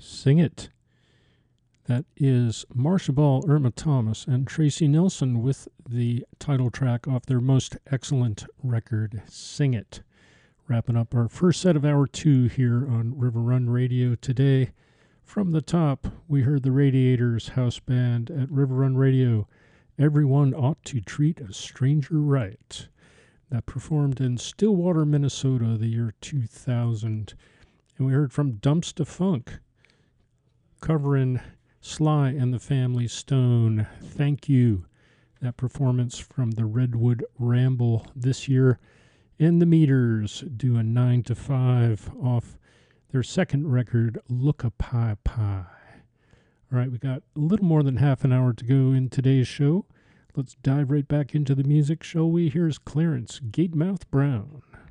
Sing It. That is Marcia Ball, Irma Thomas, and Tracy Nelson with the title track off their most excellent record, Sing It. Wrapping up our first set of hour two here on River Run Radio today. From the top, we heard the Radiators House Band at River Run Radio. Everyone Ought to Treat a Stranger Right. That performed in Stillwater, Minnesota, the year 2000. And we heard from Dumpsta Funk, covering Sly and the Family Stone. Thank you. That performance from the Redwood Ramble this year. And the Meters doing 9 to 5 off their second record, Look a Pie Pie. All right, we got a little more than half an hour to go in today's show. Let's dive right back into the music, shall we? Here's Clarence Gatemouth Brown.